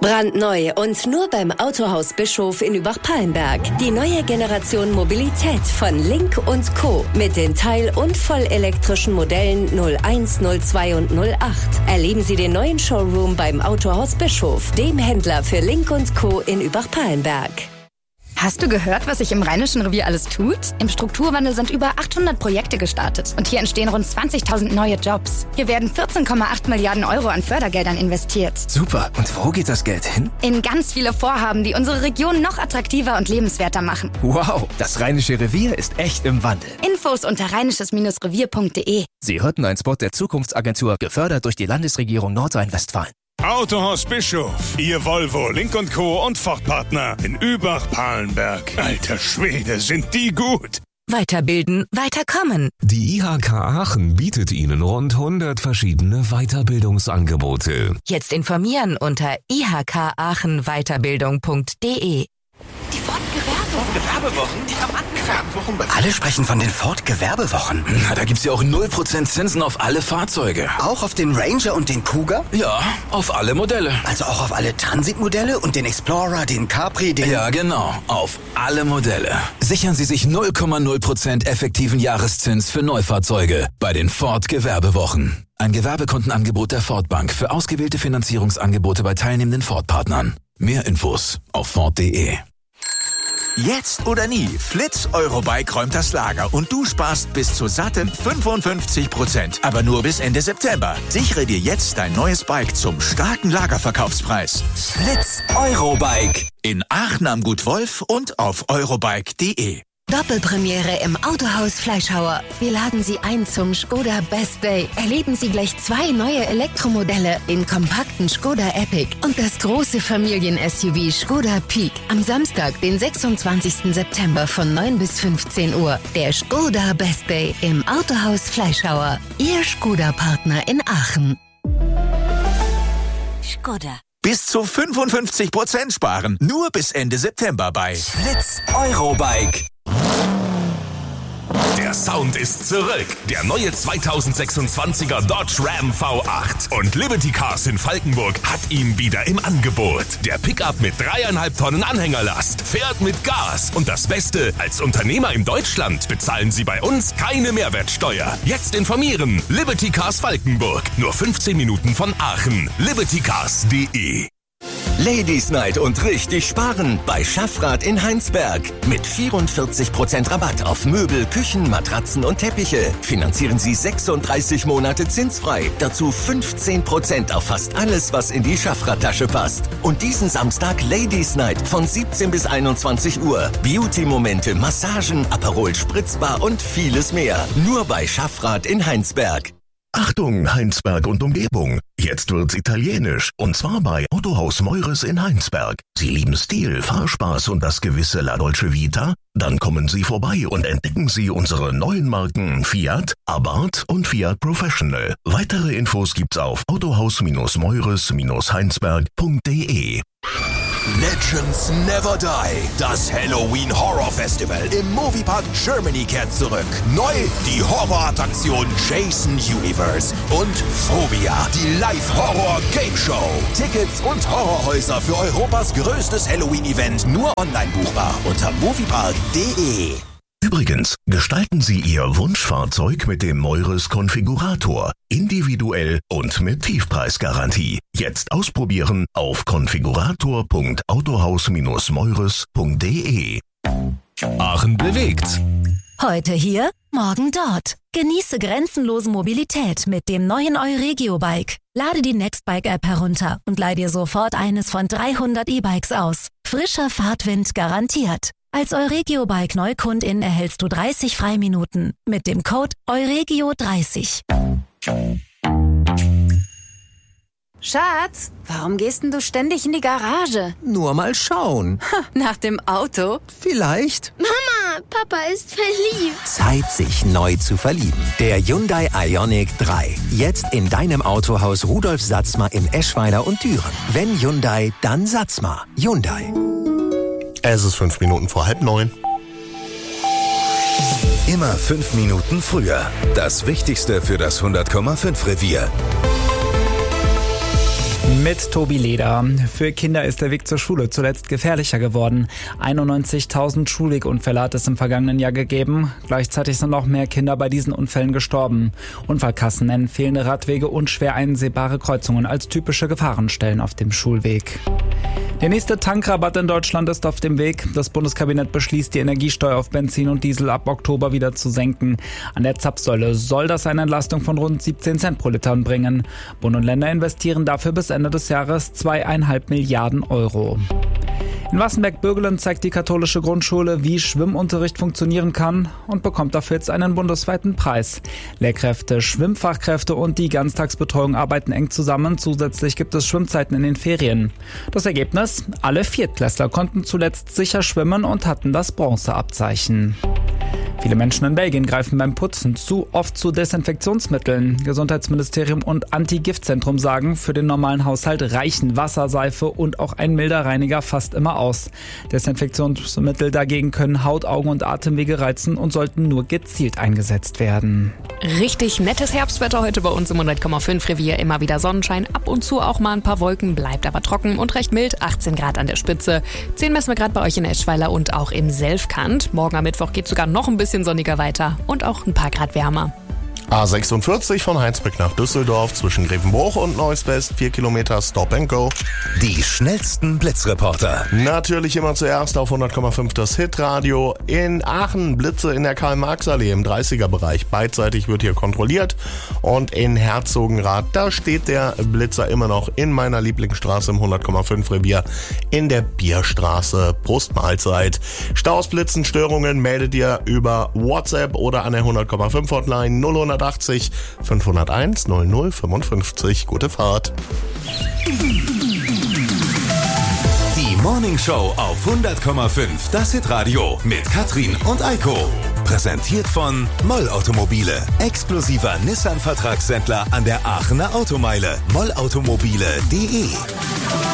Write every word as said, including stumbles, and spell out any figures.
Brandneu und nur beim Autohaus Bischof in Übach-Palenberg. Die neue Generation Mobilität von Link und Co. mit den teil- und vollelektrischen Modellen null eins, null zwei und null acht. Erleben Sie den neuen Showroom beim Autohaus Bischof, dem Händler für Link und Co. in Übach-Palenberg. Hast du gehört, was sich im Rheinischen Revier alles tut? Im Strukturwandel sind über achthundert Projekte gestartet und hier entstehen rund zwanzigtausend neue Jobs. Hier werden vierzehn Komma acht Milliarden Euro an Fördergeldern investiert. Super. Und wo geht das Geld hin? In ganz viele Vorhaben, die unsere Region noch attraktiver und lebenswerter machen. Wow, das Rheinische Revier ist echt im Wandel. Infos unter rheinisches Revier punkt de. Sie hörten einen Spot der Zukunftsagentur, gefördert durch die Landesregierung Nordrhein-Westfalen. Autohaus Bischof, Ihr Volvo, Link und Co. und Ford-Partner in Übach-Palenberg. Alter Schwede, sind die gut! Weiterbilden, weiterkommen. Die I H K Aachen bietet Ihnen rund hundert verschiedene Weiterbildungsangebote. Jetzt informieren unter i h k aachen weiterbildung punkt de. Die Ford-Gewerbewochen, die haben angefangen. Alle sprechen von den Ford-Gewerbewochen. Na, da gibt's ja auch null Prozent Zinsen auf alle Fahrzeuge. Auch auf den Ranger und den Cougar? Ja, auf alle Modelle. Also auch auf alle Transit-Modelle und den Explorer, den Capri, den... Ja, genau, auf alle Modelle. Sichern Sie sich null Komma null Prozent effektiven Jahreszins für Neufahrzeuge bei den Ford-Gewerbewochen. Ein Gewerbekontenangebot der Ford Bank für ausgewählte Finanzierungsangebote bei teilnehmenden Ford-Partnern. Mehr Infos auf ford punkt de. Jetzt oder nie, Flitz Eurobike räumt das Lager und du sparst bis zu satten fünfundfünfzig Prozent. Aber nur bis Ende September. Sichere dir jetzt dein neues Bike zum starken Lagerverkaufspreis. Flitz Eurobike. In Aachen am Gut Wolf und auf eurobike punkt de. Doppelpremiere im Autohaus Fleischhauer. Wir laden Sie ein zum Skoda Best Day. Erleben Sie gleich zwei neue Elektromodelle, den kompakten Skoda Epic und das große Familien-S U V Skoda Peak. Am Samstag, den sechsundzwanzigsten September von neun bis fünfzehn Uhr. Der Skoda Best Day im Autohaus Fleischhauer. Ihr Skoda-Partner in Aachen. Skoda. Bis zu fünfundfünfzig Prozent sparen. Nur bis Ende September bei Flitz Eurobike. Der Sound ist zurück. Der neue zweitausendsechsundzwanziger Dodge Ram V acht. Und Liberty Cars in Falkenburg hat ihn wieder im Angebot. Der Pickup mit dreieinhalb Tonnen Anhängerlast fährt mit Gas. Und das Beste, als Unternehmer in Deutschland bezahlen Sie bei uns keine Mehrwertsteuer. Jetzt informieren. Liberty Cars Falkenburg. Nur fünfzehn Minuten von Aachen. liberty cars punkt de. Ladies Night und richtig sparen bei Schaffrath in Heinsberg. Mit vierundvierzig Prozent Rabatt auf Möbel, Küchen, Matratzen und Teppiche. Finanzieren Sie sechsunddreißig Monate zinsfrei. Dazu fünfzehn Prozent auf fast alles, was in die Schaffrath-Tasche passt. Und diesen Samstag Ladies Night von siebzehn bis einundzwanzig Uhr. Beauty-Momente, Massagen, Aperol Spritzbar und vieles mehr. Nur bei Schaffrath in Heinsberg. Achtung, Heinsberg und Umgebung. Jetzt wird's italienisch. Und zwar bei Autohaus Meures in Heinsberg. Sie lieben Stil, Fahrspaß und das gewisse La Dolce Vita? Dann kommen Sie vorbei und entdecken Sie unsere neuen Marken Fiat, Abarth und Fiat Professional. Weitere Infos gibt's auf autohaus-meures heinsberg punkt de. Legends Never Die. Das Halloween Horror Festival im Moviepark Germany kehrt zurück. Neu die Horrorattraktion Jason Universe und Phobia, die Live-Horror-Game-Show. Tickets und Horrorhäuser für Europas größtes Halloween-Event nur online buchbar unter moviepark punkt de. Übrigens, gestalten Sie Ihr Wunschfahrzeug mit dem Meures Konfigurator. Individuell und mit Tiefpreisgarantie. Jetzt ausprobieren auf konfigurator punkt autohaus-meures punkt de. Aachen bewegt. Heute hier, morgen dort. Genieße grenzenlose Mobilität mit dem neuen Euregio-Bike. Lade die Nextbike-App herunter und leih dir sofort eines von dreihundert E-Bikes aus. Frischer Fahrtwind garantiert. Als Euregio-Bike Neukundin erhältst du dreißig Freiminuten mit dem Code Euregio dreißig. Schatz, warum gehst denn du ständig in die Garage? Nur mal schauen. Nach dem Auto? Vielleicht. Mama, Papa ist verliebt. Zeit, sich neu zu verlieben. Der Hyundai Ioniq drei. Jetzt in deinem Autohaus Rudolf Satzma in Eschweiler und Düren. Wenn Hyundai, dann Satzma. Hyundai. Es ist fünf Minuten vor halb neun. Immer fünf Minuten früher. Das Wichtigste für das hundert Komma fünf Revier. Mit Tobi Leder. Für Kinder ist der Weg zur Schule zuletzt gefährlicher geworden. einundneunzigtausend Schulwegunfälle hat es im vergangenen Jahr gegeben. Gleichzeitig sind noch mehr Kinder bei diesen Unfällen gestorben. Unfallkassen nennen fehlende Radwege und schwer einsehbare Kreuzungen als typische Gefahrenstellen auf dem Schulweg. Der nächste Tankrabatt in Deutschland ist auf dem Weg. Das Bundeskabinett beschließt, die Energiesteuer auf Benzin und Diesel ab Oktober wieder zu senken. An der Zapfsäule soll das eine Entlastung von rund siebzehn Cent pro Liter bringen. Bund und Länder investieren dafür bis Ende des Jahres zweieinhalb Milliarden Euro. In Wassenberg-Bürgelen zeigt die katholische Grundschule, wie Schwimmunterricht funktionieren kann und bekommt dafür jetzt einen bundesweiten Preis. Lehrkräfte, Schwimmfachkräfte und die Ganztagsbetreuung arbeiten eng zusammen. Zusätzlich gibt es Schwimmzeiten in den Ferien. Das Ergebnis? Alle Viertklässler konnten zuletzt sicher schwimmen und hatten das Bronzeabzeichen. Viele Menschen in Belgien greifen beim Putzen zu oft zu Desinfektionsmitteln. Gesundheitsministerium und Anti-Gift-Zentrum sagen, für den normalen Haushalt reichen Wasser, Seife und auch ein milder Reiniger fast immer aus. Desinfektionsmittel dagegen können Haut, Augen und Atemwege reizen und sollten nur gezielt eingesetzt werden. Richtig nettes Herbstwetter heute bei uns im hundert Komma fünf Revier. Immer wieder Sonnenschein, ab und zu auch mal ein paar Wolken, bleibt aber trocken und recht mild. achtzehn Grad an der Spitze. zehn messen wir gerade bei euch in Eschweiler und auch im Selfkant. Morgen am Mittwoch geht sogar noch ein bisschen sonniger weiter und auch ein paar Grad wärmer. A sechsundvierzig von Heinsberg nach Düsseldorf zwischen Grevenbruch und Neuss-West, vier Kilometer Stop and Go. Die schnellsten Blitzreporter. Natürlich immer zuerst auf hundert Komma fünf das Hitradio. In Aachen Blitze in der Karl-Marx-Allee im dreißiger-Bereich. Beidseitig wird hier kontrolliert. Und in Herzogenrath, da steht der Blitzer immer noch in meiner Lieblingsstraße im hundert Komma fünf Revier in der Bierstraße. Prost Mahlzeit. Staus, Blitzen, Störungen meldet ihr über WhatsApp oder an der hundert Komma fünf Hotline null achtzig fünfhunderteins null null fünfundfünfzig. Gute Fahrt. Die Morning Show auf hundert Komma fünf, das Hitradio mit Katrin und Eiko. Präsentiert von Moll Automobile, exklusiver Nissan-Vertragshändler an der Aachener Automeile. moll automobile punkt de